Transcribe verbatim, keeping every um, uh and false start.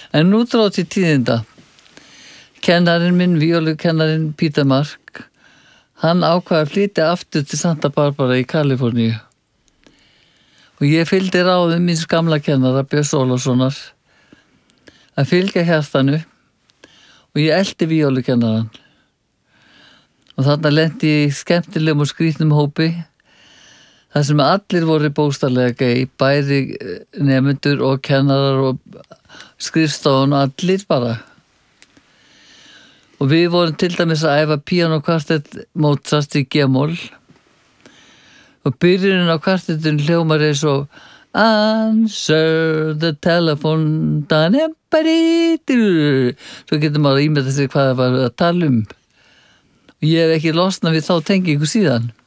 En nú dró til tíðinda. Kennarinn minn, víólukennarinn Peter Mark, hann ákvað að flytja aftur til Santa Barbara í Kaliforníu. Og ég fylgdi ráðum míns gamla kennara, Björns Ólafssonar, að fylgja hjartanu og ég elti víólukennaran. Og þarna lenti ég í skemmtilegum og skrýtnum hópi, þar sem allir voru bókstaflega gay, bæði nemendur og kennarar og skrifstofun, allir bara. Og við vorum til dæmis að æfa píanokvartett Mozart í G-moll og byrjunin á kvartettun hljómar eins og Answer the telephone svo getur maður að ímynda sig hvað það var að tala um. Og ég hef ekki losnað við þá tengingu síðan.